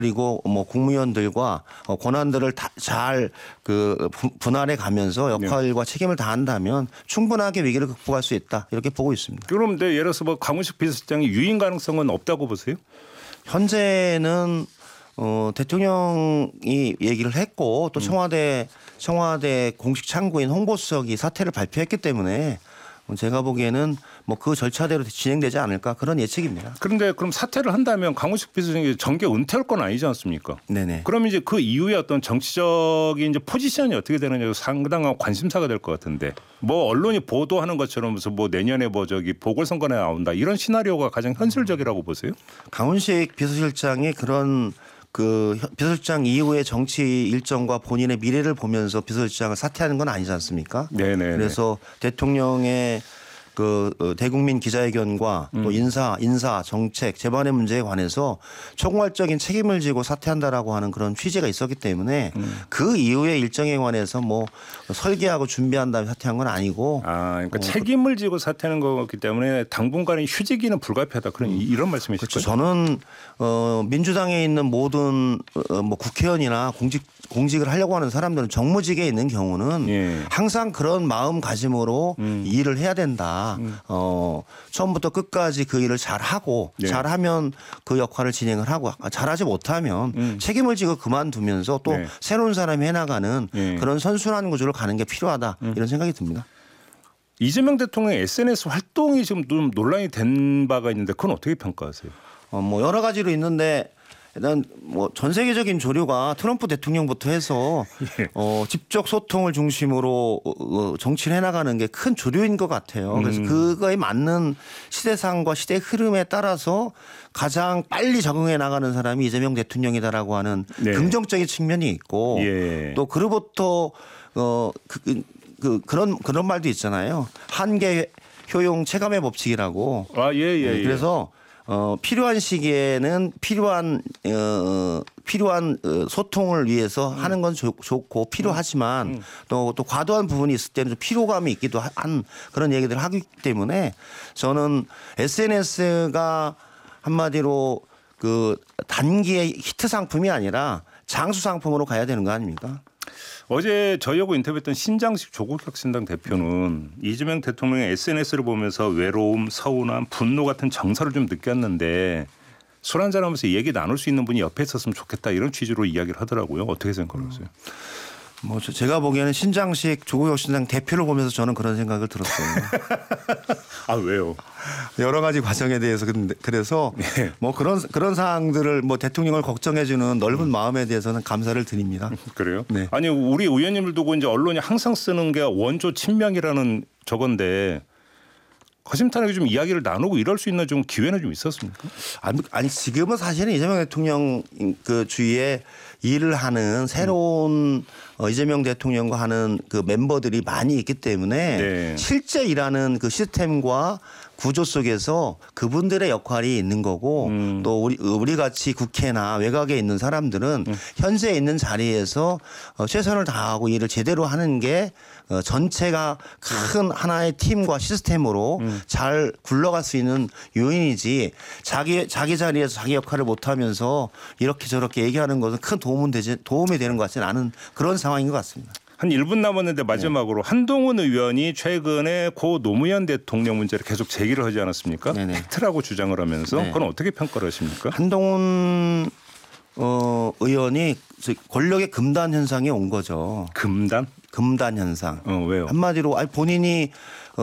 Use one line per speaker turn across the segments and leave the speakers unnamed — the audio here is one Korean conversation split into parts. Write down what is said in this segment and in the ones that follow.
그리고 뭐 국무위원들과 권한들을 잘 분할해 가면서 역할과 책임을 다한다면 충분하게 위기를 극복할 수 있다 이렇게 보고 있습니다.
그런데 예를 들어서 뭐 강훈식 비서실장이 유인 가능성은 없다고 보세요?
현재는 대통령이 얘기를 했고 또 청와대 공식 창구인 홍보수석이 사퇴를 발표했기 때문에 제가 보기에는 뭐 그 절차대로 진행되지 않을까 그런 예측입니다.
그런데 그럼 사퇴를 한다면 강훈식 비서실장이 정계 은퇴할 건 아니지 않습니까?
네네.
그럼 이제 그 이후에 어떤 정치적인 이제 포지션이 어떻게 되느냐도 상당한 관심사가 될 것 같은데 뭐 언론이 보도하는 것처럼 무슨 뭐 내년에 뭐 저기 보궐선거에 나온다 이런 시나리오가 가장 현실적이라고 보세요? 강훈식
비서실장이 그런 비서실장 이후의 정치 일정과 본인의 미래를 보면서 비서실장을 사퇴하는 건 아니지 않습니까?
네네.
그래서 대통령의 대국민 기자회견과 또 인사, 정책, 재반의 문제에 관해서 총괄적인 책임을 지고 사퇴한다라고 하는 그런 취지가 있었기 때문에 그 이후의 일정에 관해서 뭐 설계하고 준비한 다음에 사퇴한 건 아니고.
그러니까 책임을 지고 사퇴하는 거기 때문에 당분간의 휴직기는 불가피하다 그런 이런 말씀이시죠?
그렇죠. 저는 민주당에 있는 모든 뭐 국회의원이나 공직을 하려고 하는 사람들은 정무직에 있는 경우는 항상 그런 마음가짐으로 이 일을 해야 된다. 처음부터 끝까지 그 일을 잘하고 잘하면 그 역할을 진행을 하고 잘하지 못하면 책임을 지고 그만두면서 또 새로운 사람이 해나가는 그런 선순환 구조를 가는 게 필요하다 이런 생각이 듭니다.
이재명 대통령의 SNS 활동이 지금 좀 논란이 된 바가 있는데 그건 어떻게 평가하세요?
뭐 여러 가지로 있는데 일단 뭐 전 세계적인 조류가 트럼프 대통령부터 해서 직접 소통을 중심으로 정치를 해나가는 게 큰 조류인 것 같아요. 그래서 그거에 맞는 시대상과 시대 흐름에 따라서 가장 빨리 적응해 나가는 사람이 이재명 대통령이다라고 하는 긍정적인 측면이 있고 또 그로부터 그런 말도 있잖아요. 한계 효용 체감의 법칙이라고. 그래서 필요한 시기에는 필요한 소통을 위해서 하는 건 좋고 필요하지만 또 과도한 부분이 있을 때는 좀 피로감이 있기도 한 그런 얘기들을 하기 때문에 저는 SNS가 한마디로 단기의 히트 상품이 아니라 장수 상품으로 가야 되는 거 아닙니까?
어제 저희하고 인터뷰했던 신장식 조국혁신당 대표는 이재명 대통령의 SNS를 보면서 외로움, 서운함, 분노 같은 정서를 좀 느꼈는데 술 한잔하면서 얘기 나눌 수 있는 분이 옆에 있었으면 좋겠다 이런 취지로 이야기를 하더라고요. 어떻게 생각하세요?
뭐 제가 보기에는 신장식 조국혁신당 대표를 보면서 저는 그런 생각을 들었어요.
왜요?
여러 가지 과정에 대해서 그래서 뭐 그런 사항들을 뭐 대통령을 걱정해주는 넓은 마음에 대해서는 감사를 드립니다.
그래요?
네.
아니 우리 의원님을 두고 이제 언론이 항상 쓰는 게 원조 친명이라는 저건데 허심탄회하게 좀 이야기를 나누고 이럴 수 있는 좀 기회는 좀 있었습니까?
아니 지금은 사실은 이재명 대통령 주위에 일을 하는 새로운 이재명 대통령과 하는 그 멤버들이 많이 있기 때문에 실제 일하는 그 시스템과 구조 속에서 그분들의 역할이 있는 거고 또 우리 같이 국회나 외곽에 있는 사람들은 현재 있는 자리에서 최선을 다하고 일을 제대로 하는 게 전체가 큰 하나의 팀과 시스템으로 잘 굴러갈 수 있는 요인이지 자기 자리에서 자기 역할을 못하면서 이렇게 저렇게 얘기하는 것은 큰 도움이 되는 것 같지는 않은 그런 상황인 것 같습니다.
한 1분 남았는데 마지막으로 한동훈 의원이 최근에 고 노무현 대통령 문제를 계속 제기를 하지 않았습니까? 팩트라고 주장을 하면서 그건 어떻게 평가를 하십니까?
한동훈 의원이 권력의 금단 현상이 온 거죠.
금단
현상.
왜요?
한마디로 본인이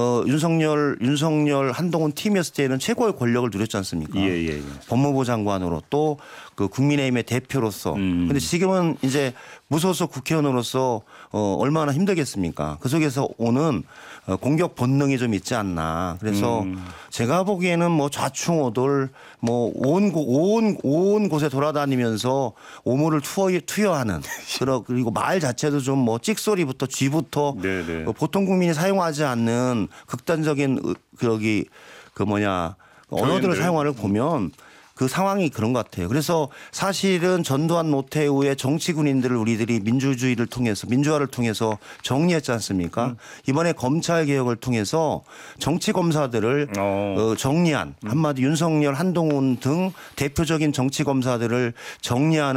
윤석열 한동훈 팀이었을 때는 최고의 권력을 누렸지 않습니까? 법무부 장관으로 또 그 국민의힘의 대표로서. 그런데 지금은 이제 무소속 국회의원으로서 얼마나 힘들겠습니까? 그 속에서 오는 공격 본능이 좀 있지 않나. 그래서 제가 보기에는 뭐 좌충우돌 뭐 온 곳에 돌아다니면서 오물을 투여하는 그리고 말 자체도 좀 뭐 찍소리부터 쥐부터 보통 국민이 사용하지 않는 극단적인 언어들을 사용하는 걸 보면 그 상황이 그런 것 같아요. 그래서 사실은 전두환 노태우의 정치 군인들을 우리들이 민주주의를 통해서 민주화를 통해서 정리했지 않습니까? 이번에 검찰 개혁을 통해서 정치 검사들을 정리한 한마디 윤석열, 한동훈 등 대표적인 정치 검사들을 정리하는